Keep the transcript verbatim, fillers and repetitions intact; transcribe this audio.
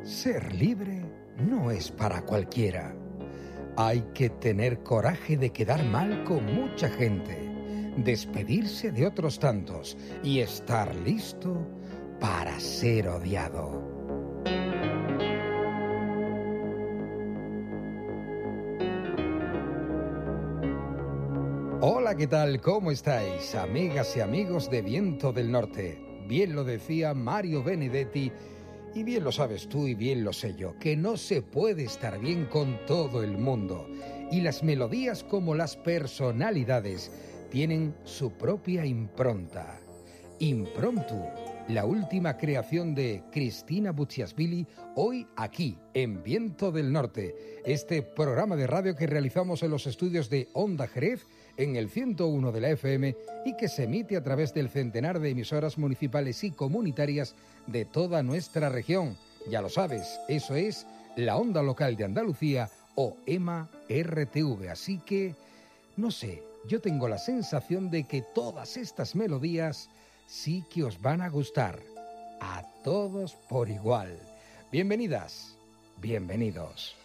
Ser libre no es para cualquiera. Hay que tener coraje de quedar mal con mucha gente, despedirse de otros tantos y estar listo para ser odiado. Hola, ¿qué tal? ¿Cómo estáis, amigas y amigos de Viento del Norte? Bien lo decía Mario Benedetti, y bien lo sabes tú y bien lo sé yo, que no se puede estar bien con todo el mundo. Y las melodías, como las personalidades, tienen su propia impronta. Impromptu, la última creación de Cristina Bucciasvili, hoy aquí, en Viento del Norte, este programa de radio que realizamos en los estudios de Onda Jerez, en el ciento uno de la F M, y que se emite a través del centenar de emisoras municipales y comunitarias de toda nuestra región. Ya lo sabes, eso es la Onda Local de Andalucía o EMA R T V. Así que, no sé, yo tengo la sensación de que todas estas melodías sí que os van a gustar. A todos por igual. Bienvenidas, bienvenidos.